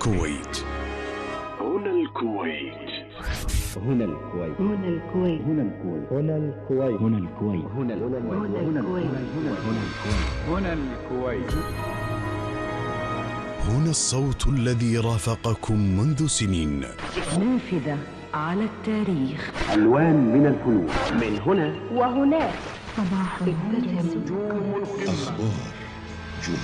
الكويت. هنا الكويت. هنا الكويت. هنا الكويت. هنا الكويت. هنا الكويت. هنا الكويت. هنا الكويت. هنا الكويت. هنا الكويت. هنا الصوت الذي رافقكم منذ سنين. نافذة على التاريخ. ألوان من الفنون. من هنا وهناك. صباح النجوم. أخبار